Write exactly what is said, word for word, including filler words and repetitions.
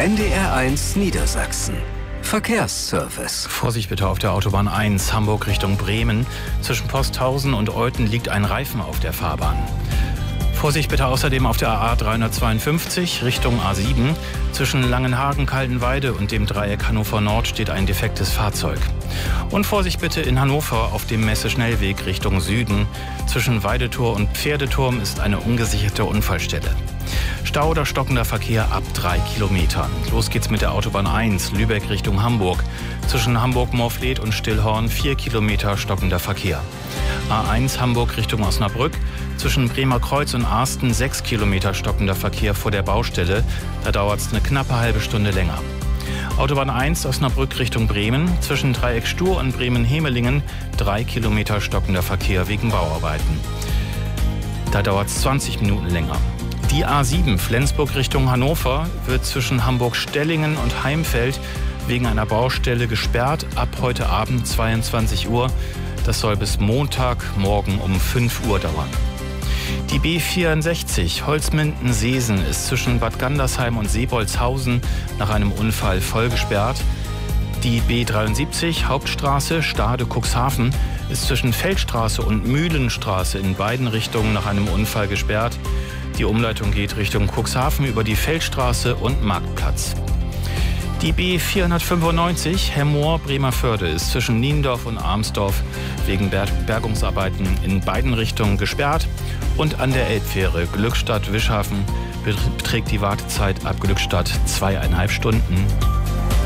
N D R eins Niedersachsen. Verkehrsservice. Vorsicht bitte auf der Autobahn eins, Hamburg Richtung Bremen. Zwischen Posthausen und Olten liegt ein Reifen auf der Fahrbahn. Vorsicht bitte außerdem auf der A A dreihundertzweiundfünfzig Richtung A sieben. Zwischen Langenhagen, Kaltenweide und dem Dreieck Hannover Nord steht ein defektes Fahrzeug. Und Vorsicht bitte in Hannover auf dem Messe-Schnellweg Richtung Süden. Zwischen Weidetor und Pferdeturm ist eine ungesicherte Unfallstelle. Stau oder stockender Verkehr ab drei Kilometern. Los geht's mit der Autobahn eins, Lübeck Richtung Hamburg. Zwischen Hamburg-Morfleet und Stillhorn vier Kilometer stockender Verkehr. A eins Hamburg Richtung Osnabrück. Zwischen Bremer Kreuz und Arsten sechs Kilometer stockender Verkehr vor der Baustelle. Da dauert es eine knappe halbe Stunde länger. Autobahn eins Osnabrück Richtung Bremen. Zwischen Dreieck Stur und Bremen-Hemelingen drei Kilometer stockender Verkehr wegen Bauarbeiten. Da dauert es zwanzig Minuten länger. Die A sieben Flensburg Richtung Hannover wird zwischen Hamburg-Stellingen und Heimfeld wegen einer Baustelle gesperrt ab heute Abend zweiundzwanzig Uhr. Das soll bis Montagmorgen um fünf Uhr dauern. Die B vierundsechzig Holzminden-Seesen ist zwischen Bad Gandersheim und Seebolzhausen nach einem Unfall voll gesperrt. Die B dreiundsiebzig Hauptstraße Stade-Cuxhaven ist zwischen Feldstraße und Mühlenstraße in beiden Richtungen nach einem Unfall gesperrt. Die Umleitung geht Richtung Cuxhaven über die Feldstraße und Marktplatz. Die B vierhundertfünfundneunzig Hemmoor-Bremerförde ist zwischen Niendorf und Armsdorf wegen Bergungsarbeiten in beiden Richtungen gesperrt. Und an der Elbfähre Glückstadt-Wischhafen beträgt die Wartezeit ab Glückstadt zweieinhalb Stunden.